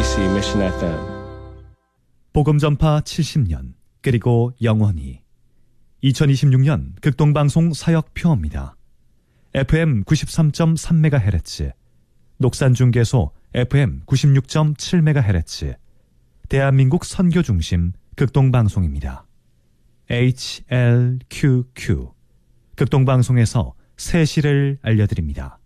UBC Mission FM. 복음 전파 70년 그리고 영원히 2026년 극동방송 사역표입니다. FM 93.3MHz, 녹산중계소 FM 96.7MHz, 대한민국 선교중심 극동방송입니다. HLQQ 극동방송에서 새 시를 알려드립니다.